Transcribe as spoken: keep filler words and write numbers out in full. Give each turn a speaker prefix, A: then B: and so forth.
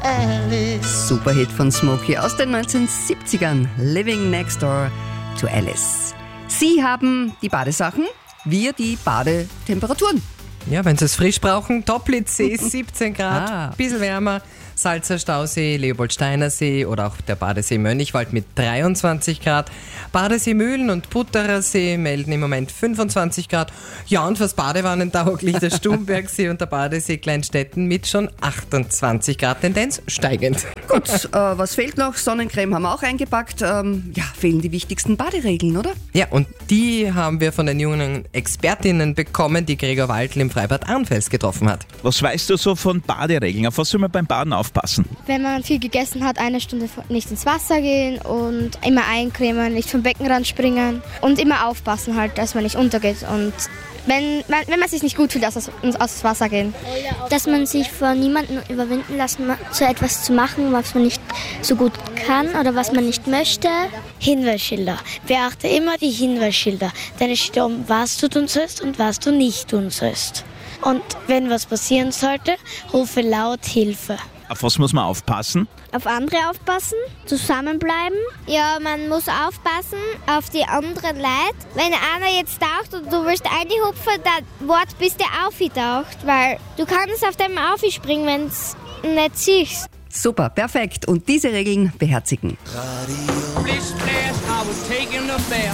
A: Alice. Superhit von Smokey aus den neunzehnhundertsiebzigern. Living Next Door to Alice. Sie haben die Badesachen, wir die Badetemperaturen.
B: Ja, wenn Sie es frisch brauchen, Toplitzsee siebzehn Grad,
A: Ah.
B: bisschen wärmer. Salzer Stausee, Leopoldsteiner See oder auch der Badesee Mönchwald mit dreiundzwanzig Grad. Badesee Mühlen und Butterer See melden im Moment fünfundzwanzig Grad. Ja, und fürs Badewannentauglich der Stumbergsee und der Badesee Kleinstetten mit schon achtundzwanzig Grad, Tendenz steigend.
A: Gut, äh, was fehlt noch? Sonnencreme haben wir auch eingepackt. Ähm, ja, fehlen die wichtigsten Baderegeln, oder?
B: Ja, und die haben wir von den jungen Expertinnen bekommen, die Gregor Waldl im Freibad Arnfels getroffen hat.
C: Was weißt du so von Baderegeln? Auf was soll man beim Baden aufpassen?
D: Wenn man viel gegessen hat, eine Stunde nicht ins Wasser gehen und immer eincremen, nicht vom Beckenrand springen und immer aufpassen halt, dass man nicht untergeht und wenn man, wenn man sich nicht gut fühlt, aus, aus das Wasser gehen.
E: Dass man sich vor niemandem überwinden lassen, so etwas zu machen, was man nicht so gut kann oder was man nicht möchte.
F: Hinweisschilder. Beachte immer die Hinweisschilder, denn es steht um, was du tun sollst und was du nicht tun sollst. Und wenn was passieren sollte, rufe laut Hilfe.
C: Auf was muss man aufpassen?
D: Auf andere aufpassen, zusammenbleiben.
E: Ja, man muss aufpassen auf die anderen Leute. Wenn einer jetzt taucht und du willst einhupfen, dann wart bis der auftaucht, weil du kannst auf dem aufspringen, wenn es nicht siehst.
A: Super, perfekt. Und diese Regeln beherzigen.